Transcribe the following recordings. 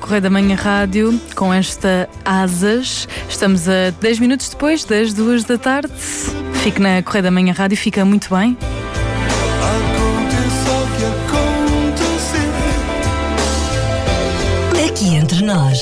Correio da Manhã Rádio com esta Asas. Estamos a 10 minutos depois das 2 da tarde. Fique na Correio da Manhã Rádio, fica muito bem. Aqui entre nós.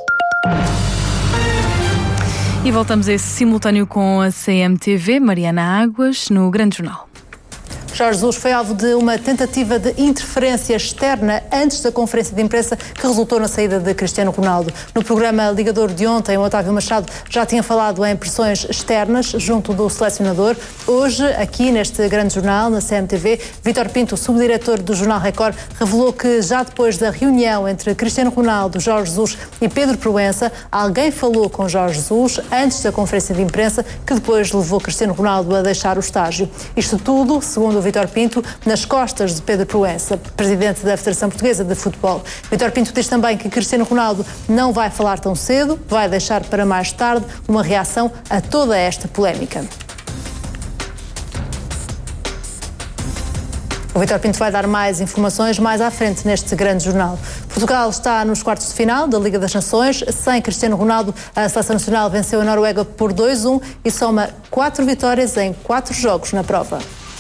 E voltamos a esse simultâneo com a CMTV, Mariana Águas, no Grande Jornal. Jorge Jesus foi alvo de uma tentativa de interferência externa antes da conferência de imprensa que resultou na saída de Cristiano Ronaldo. No programa Ligador de ontem, o Otávio Machado já tinha falado em pressões externas junto do selecionador. Hoje, aqui neste Grande Jornal, na CMTV, Vítor Pinto, subdiretor do Jornal Record, revelou que já depois da reunião entre Cristiano Ronaldo, Jorge Jesus e Pedro Proença, alguém falou com Jorge Jesus antes da conferência de imprensa que depois levou Cristiano Ronaldo a deixar o estágio. Isto tudo, segundo o Vítor Pinto, nas costas de Pedro Proença, presidente da Federação Portuguesa de Futebol. Vítor Pinto diz também que Cristiano Ronaldo não vai falar tão cedo, vai deixar para mais tarde uma reação a toda esta polémica. O Vítor Pinto vai dar mais informações mais à frente neste Grande Jornal. Portugal está nos quartos de final da Liga das Nações. Sem Cristiano Ronaldo, a Seleção Nacional venceu a Noruega por 2-1 e soma 4 vitórias em 4 jogos na prova.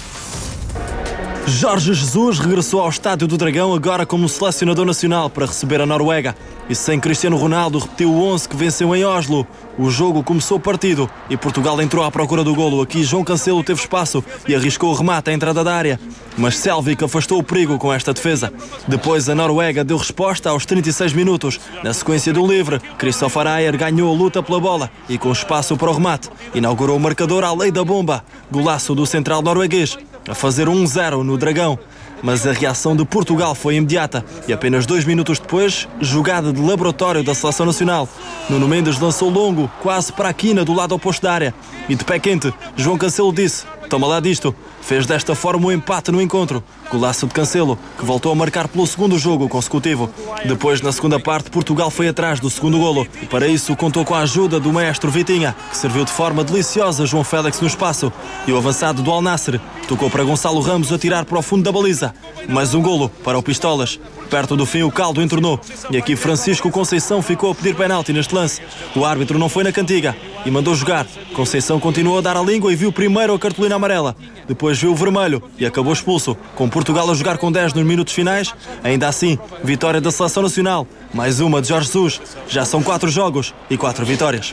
Jorge Jesus regressou ao Estádio do Dragão agora como selecionador nacional para receber a Noruega. E sem Cristiano Ronaldo repetiu o 11 que venceu em Oslo. O jogo começou partido e Portugal entrou à procura do golo. Aqui João Cancelo teve espaço e arriscou o remate à entrada da área. Mas Selvik afastou o perigo com esta defesa. Depois a Noruega deu resposta aos 36 minutos. Na sequência do livre, Kristoffer Ajer ganhou a luta pela bola e com espaço para o remate. Inaugurou o marcador à lei da bomba. Golaço do central norueguês a fazer 1-0 no Dragão. Mas a reação de Portugal foi imediata e apenas 2 minutos depois, jogada de laboratório da Seleção Nacional. Nuno Mendes lançou longo, quase para a quina do lado oposto da área. E de pé quente, João Cancelo disse: toma lá disto. Fez desta forma o empate no encontro. Golaço de Cancelo, que voltou a marcar pelo segundo jogo consecutivo. Depois, na segunda parte, Portugal foi atrás do segundo golo. E para isso contou com a ajuda do maestro Vitinha, que serviu de forma deliciosa João Félix no espaço. E o avançado do Al Nassr tocou para Gonçalo Ramos a tirar para o fundo da baliza. Mais um golo para o Pistolas. Perto do fim o caldo entornou. E aqui Francisco Conceição ficou a pedir penalti neste lance. O árbitro não foi na cantiga e mandou jogar. Conceição continuou a dar a língua e viu primeiro a cartolina amarela. Depois viu o vermelho e acabou expulso. Com Portugal a jogar com 10 nos minutos finais, ainda assim, vitória da Seleção Nacional. Mais uma de Jorge Jesus. Já são 4 jogos e 4 vitórias.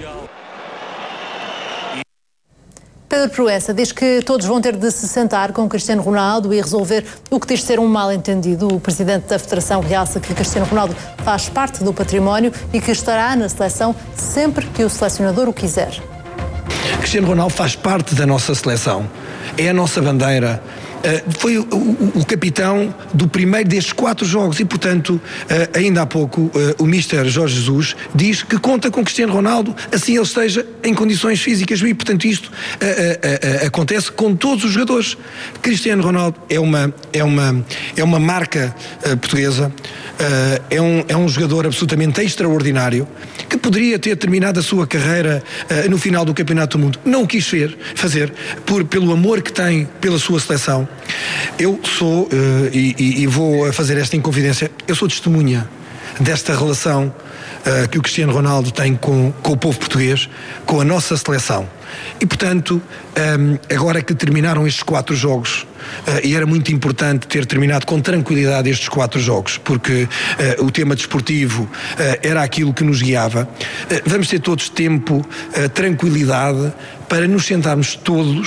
Pedro Proença diz que todos vão ter de se sentar com Cristiano Ronaldo e resolver o que diz ser um mal-entendido. O presidente da Federação realça que Cristiano Ronaldo faz parte do património e que estará na seleção sempre que o selecionador o quiser. Cristiano Ronaldo faz parte da nossa seleção, é a nossa bandeira. Foi o capitão do primeiro destes 4 jogos e, portanto, ainda há pouco o Mister Jorge Jesus diz que conta com Cristiano Ronaldo, assim ele esteja em condições físicas e, portanto, isto acontece com todos os jogadores. Cristiano Ronaldo é uma marca portuguesa, é um jogador absolutamente extraordinário que poderia ter terminado a sua carreira no final do Campeonato do Mundo. Não o quis fazer pelo amor que tem pela sua seleção. Eu sou, e vou fazer esta inconfidência, eu sou testemunha desta relação que o Cristiano Ronaldo tem com o povo português, com a nossa seleção. E, portanto, agora que terminaram estes 4 jogos, e era muito importante ter terminado com tranquilidade estes 4 jogos, porque o tema desportivo era aquilo que nos guiava, vamos ter todos tempo, tranquilidade, para nos sentarmos todos